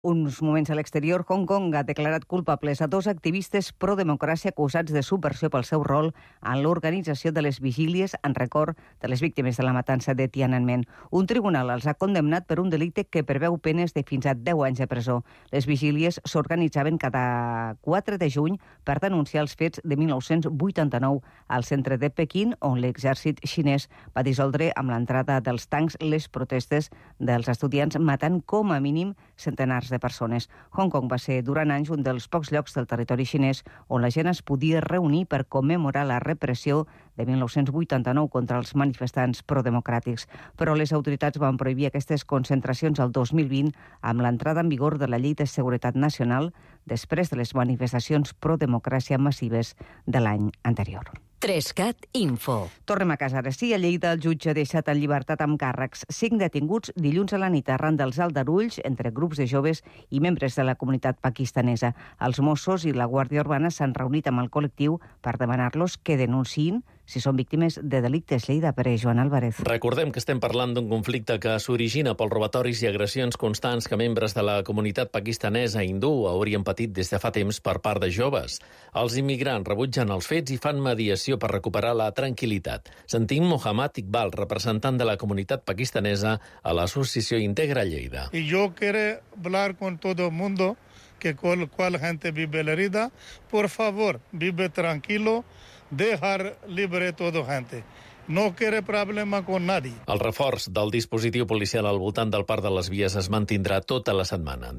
Uns moments a l'exterior, Hong Kong ha declarat culpables a 2 activistes pro-democràcia acusats de subversió pel seu rol en l'organització de les vigílies en record de les víctimes de la matança de Tiananmen. Un tribunal els ha condemnat per un delicte que preveu penes de fins a 10 anys de presó. Les vigílies s'organitzaven cada 4 de juny per denunciar els fets de 1989 al centre de Pequín, on l'exèrcit xinès va dissoldre amb l'entrada dels tancs les protestes dels estudiants, matant com a mínim centenars de persones. Hong Kong va ser durant anys un dels pocs llocs del territori xinès on la gent es podia reunir per commemorar la repressió de 1989 contra els manifestants prodemocràtics. Però les autoritats van prohibir aquestes concentracions el 2020 amb l'entrada en vigor de la Llei de Seguretat Nacional després de les manifestacions prodemocràcia massives de l'any anterior. 3CAT Info. Tornem a casa. Ara sí, a Lleida el jutge ha deixat en llibertat amb càrrecs 5 detinguts dilluns a la nit arran dels aldarulls entre grups de joves i membres de la comunitat pakistanesa. Els Mossos i la Guàrdia Urbana s'han reunit amb el col·lectiu per demanar-los que denunciïn si són víctimes de delictes. Lleida, per Joan Álvarez. Recordem que estem parlant d'un conflicte que s'origina pels robatoris i agressions constants que membres de la comunitat pakistanesa hindú haurien patit des de fa temps per part de joves. Els immigrants rebutgen els fets i fan mediació per recuperar la tranquil·litat. Sentim Mohammad Iqbal, representant de la comunitat pakistanesa a l'Associació Integra Lleida. Y yo quiero hablar con todo el mundo que cual gente vive la herida, por favor, vive tranquilo, dejar libre toda gente. No quiere problema con nadie. El reforç del dispositiu policial al voltant del Parc de les Vies es mantindrà tota la setmana.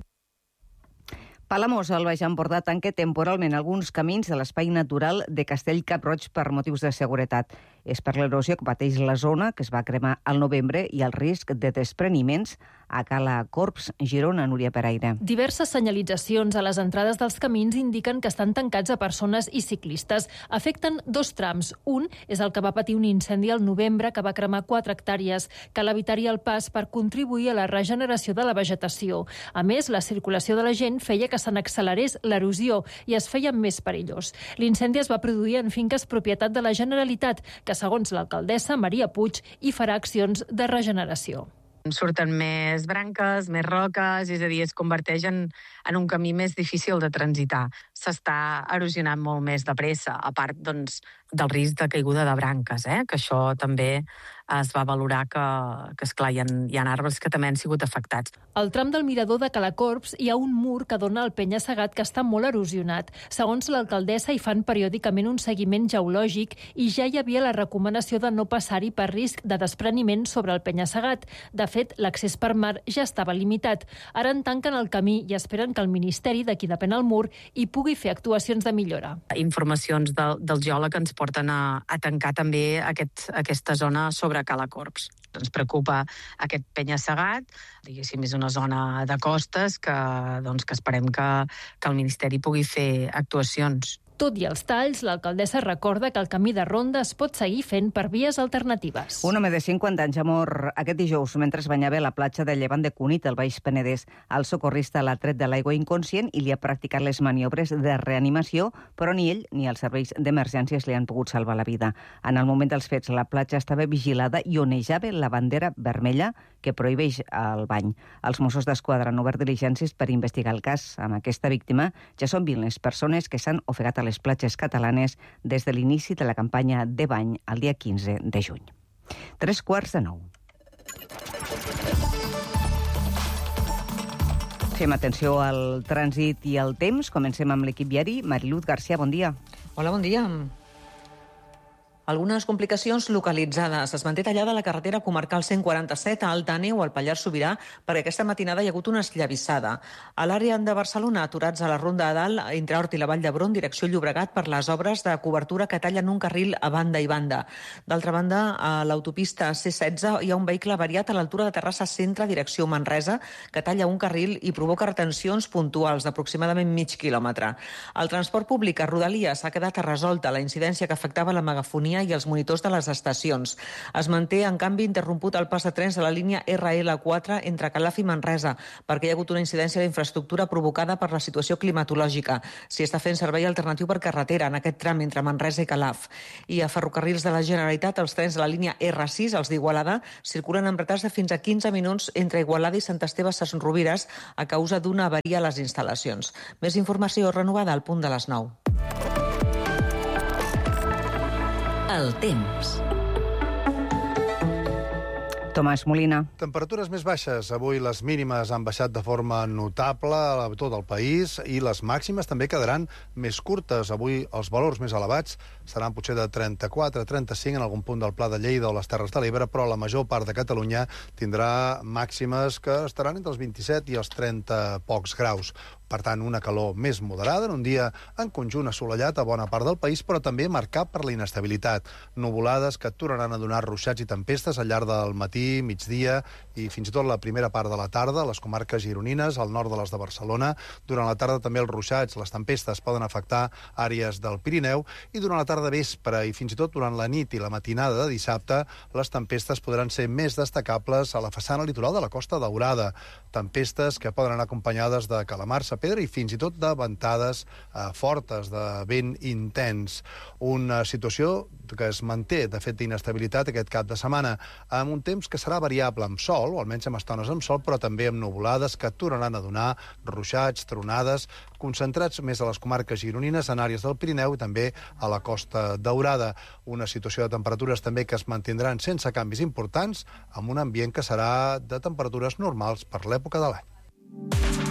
Palamós, al Baix Empordà, tanca temporalment alguns camins de l'espai natural de Castell-Cap-roig per motius de seguretat. És per l'erosió que pateix la zona, que es va cremar al novembre, i el risc de despreniments a Cala Corps, Girona, Núria Peraire. Diverses senyalitzacions a les entrades dels camins indiquen que estan tancats a persones i ciclistes. Afecten 2 trams. Un és el que va patir un incendi al novembre que va cremar 4 hectàrees. Cal evitar-hi el pas per contribuir a la regeneració de la vegetació. A més, la circulació de la gent feia que se n'accelerés l'erosió i es feia més perillós. L'incendi es va produir en finques propietat de la Generalitat, que segons l'alcaldessa Maria Puig hi farà accions de regeneració. Surten més branques, més roques, és a dir, es converteix en un camí més difícil de transitar. S'està erosionant molt més de pressa, a part doncs, del risc de caiguda de branques, que això també es va valorar que esclar, hi ha arbres que també han sigut afectats. Al tram del mirador de Calacorps hi ha un mur que dona al penya-segat que està molt erosionat. Segons l'alcaldessa, hi fan periòdicament un seguiment geològic i ja hi havia la recomanació de no passar-hi per risc de despreniment sobre el penya-segat. De fet, l'accés per mar ja estava limitat. Ara en tanquen el camí i esperen que el Ministeri, de qui depèn el mur, hi pugui fer actuacions de millora. Informacions del geòleg ens porten a tancar també aquesta zona sobre Calacorps. Ens preocupa aquest penya-segat, diguéssim, és una zona de costes que esperem que el Ministeri pugui fer actuacions. Tot i els talls, l'alcaldessa recorda que el camí de ronda es pot seguir fent per vies alternatives. Un home de 50 anys ha mort aquest dijous mentre es banyava a la platja de Llevant de Cunit, al Baix Penedès. El socorrista l'ha tret de l'aigua inconscient i li ha practicat les maniobres de reanimació, però ni ell ni els serveis d'emergències li han pogut salvar la vida. En el moment dels fets, la platja estava vigilada i onejava la bandera vermella que prohibeix el bany. Els Mossos d'Esquadra han obert diligències per investigar el cas. Amb aquesta víctima ja són 20 les persones que s'han ofegat a les platges catalanes des de l'inici de la campanya de bany el dia 15 de juny. 8:45. Fem atenció al trànsit i al temps. Comencem amb l'equip viari. Mariluz García, bon dia. Hola, bon dia. Algunes complicacions localitzades. Es manté tallada la carretera comarcal 147 a Alt Àneu, al Pallars Sobirà, perquè aquesta matinada hi ha hagut una esllavissada. A l'àrea de Barcelona, aturats a la Ronda de Dalt, entre Hort i la Vall d'Hebron, direcció Llobregat, per les obres de cobertura que tallen un carril a banda i banda. D'altra banda, a l'autopista C16 hi ha un vehicle avariat a l'altura de Terrassa Centre, direcció Manresa, que talla un carril i provoca retencions puntuals d'aproximadament mig quilòmetre. El transport públic a Rodalies ha quedat resolta la incidència que afectava la megafonia línia i els monitors de les estacions. Es manté, en canvi, interromput el pas de trens de la línia RL4 entre Calaf i Manresa, perquè hi ha hagut una incidència d'infraestructura provocada per la situació climatològica. S'hi està fent servei alternatiu per carretera en aquest tram entre Manresa i Calaf. I a Ferrocarrils de la Generalitat, els trens de la línia R6, els d'Igualada, circulen amb retards de fins a 15 minuts entre Igualada i Sant Esteve Sesrovires a causa d'una avaria a les instal·lacions. Més informació renovada al punt de les 9. El temps. Tomàs Molina. Temperatures més baixes. Avui les mínimes han baixat de forma notable a tot el país i les màximes també quedaran més curtes. Avui els valors més elevats seran potser de 34-35 en algun punt del Pla de Lleida o les Terres de l'Ebre, però la major part de Catalunya tindrà màximes que estaran entre els 27 i els 30 pocs graus. Per tant, una calor més moderada en un dia en conjunt assolellat a bona part del país, però també marcat per la inestabilitat. Nuvolades que tornaran a donar ruixats i tempestes al llarg del matí, migdia i fins i tot la primera part de la tarda a les comarques gironines, al nord de les de Barcelona. Durant la tarda també els ruixats, les tempestes poden afectar àrees del Pirineu i durant la tarda vespre i fins i tot durant la nit i la matinada de dissabte les tempestes podran ser més destacables a la façana litoral de la Costa Daurada. Tempestes que poden anar acompanyades de calamars, pedra i fins i tot de ventades fortes, de vent intens. Una situació que es manté, de fet, d'inestabilitat aquest cap de setmana, amb un temps que serà variable amb sol, o almenys amb estones amb sol, però també amb nuvolades que tornaran a donar ruixats, tronades, concentrats més a les comarques gironines, en àrees del Pirineu i també a la Costa Daurada. Una situació de temperatures també que es mantindran sense canvis importants, amb un ambient que serà de temperatures normals per l'època de l'any.